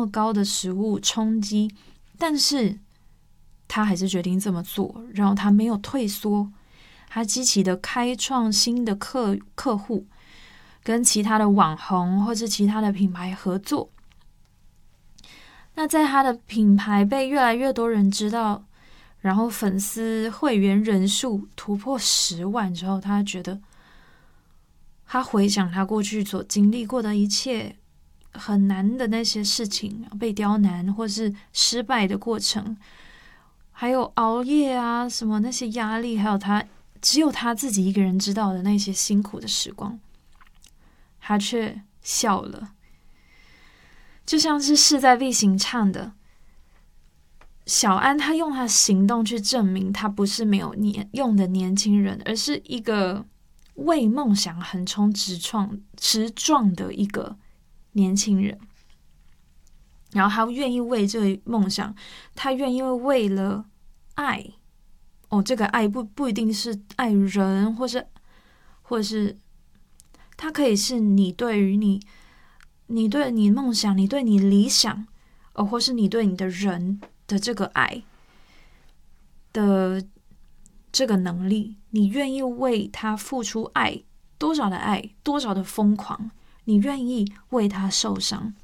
么高的食物冲击，但是他还是决定这么做，然后他没有退缩，他积极的开创新的客户，跟其他的网红或是其他的品牌合作。那在他的品牌被越来越多人知道，然后粉丝会员人数突破10万之后，他觉得他回想他过去所经历过的一切很难的那些事情，被刁难或是失败的过程，还有熬夜啊什么那些压力，还有只有他自己一个人知道的那些辛苦的时光，他却笑了。就像是势在必行唱的，小安他用他的行动去证明他不是没有用的年轻人，而是一个为梦想横冲直撞的一个年轻人。然后他愿意为这个梦想，他愿意为了爱，这个爱不一定是爱人，或者是它可以是你对于你对你梦想，你对你理想，或是你对你的人的这个爱的这个能力，你愿意为他付出爱，多少的爱，多少的疯狂，你愿意为他受伤。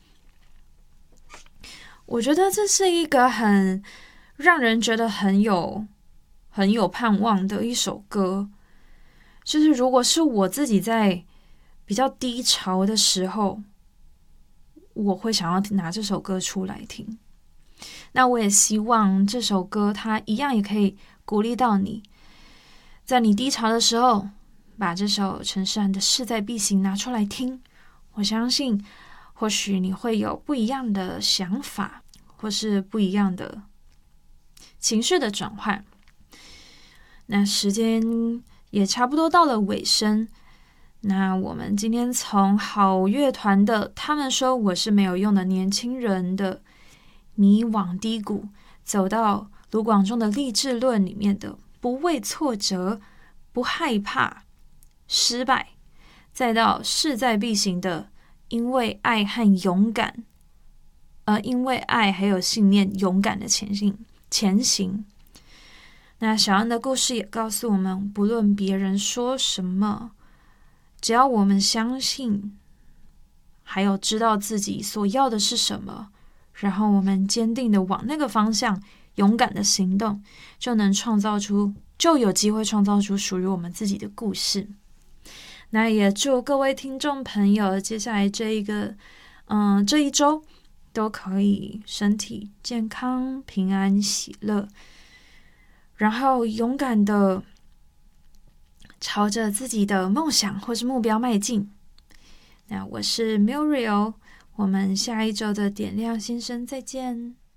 我觉得这是一个很让人觉得很有盼望的一首歌。就是如果是我自己在比较低潮的时候，我会想要拿这首歌出来听。那我也希望这首歌它一样也可以鼓励到你，在你低潮的时候，把这首陈势安的势在必行拿出来听。我相信或许你会有不一样的想法，或是不一样的情绪的转换。那时间也差不多到了尾声，那我们今天从好乐团的他们说我是没有用的年轻人的迷惘低谷，走到卢广仲的励志论里面的不畏挫折，不害怕失败，再到势在必行的因为爱和勇敢，因为爱还有信念勇敢的前行。那小安的故事也告诉我们，不论别人说什么，只要我们相信，还有知道自己所要的是什么，然后我们坚定的往那个方向勇敢的行动，就有机会创造出属于我们自己的故事。那也祝各位听众朋友接下来这一周都可以身体健康、平安喜乐，然后勇敢的朝着自己的梦想或是目标迈进。那我是 Muriel， 我们下一周的点亮新生再见。